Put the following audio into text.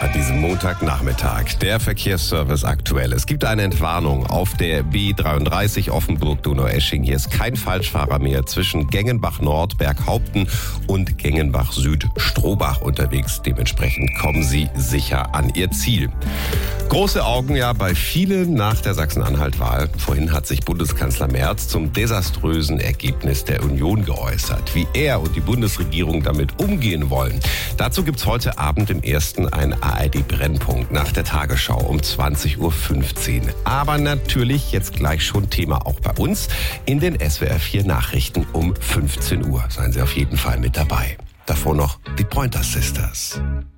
an diesem Montagnachmittag. Der Verkehrsservice aktuell. Es gibt eine Entwarnung auf der B33 Offenburg-Donaueschingen. Hier ist kein Falschfahrer mehr zwischen Gengenbach Nord, Berghaupten und Gengenbach Süd, Strohbach unterwegs. Dementsprechend kommen Sie sicher an Ihr Ziel. Große Augen ja bei vielen nach der Sachsen-Anhalt-Wahl. Vorhin hat sich Bundeskanzler Merz zum desaströsen Ergebnis der Union geäußert. Wie er und die Bundesregierung damit umgehen wollen. Dazu gibt's heute Abend im ersten einen ARD-Brennpunkt nach der Tagesschau um 20.15 Uhr. Aber natürlich jetzt gleich schon Thema auch bei uns in den SWR 4 Nachrichten um 15 Uhr. Seien Sie auf jeden Fall mit dabei. Davor noch die Pointer Sisters.